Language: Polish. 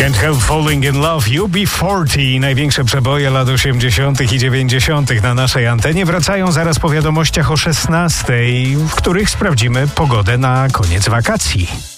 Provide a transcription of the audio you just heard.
Can't Help Falling in Love, UB40. Największe przeboje lat 80. i 90. na naszej antenie wracają zaraz po wiadomościach o 16, w których sprawdzimy pogodę na koniec wakacji.